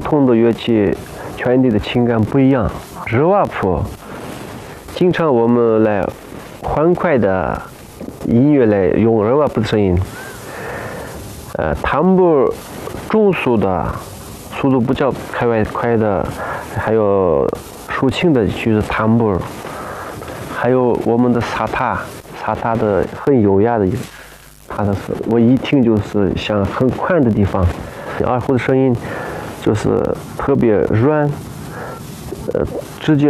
同的乐器传递的情感不一样。日瓦普，经常我们来欢快的音乐来用日瓦普的声音。汤布中速的，速度比较快的，还有抒情的就是汤布，还有我们的萨塔的很优雅的，它的是我一听就是像很宽的地方。二胡的声音就是特别软，直接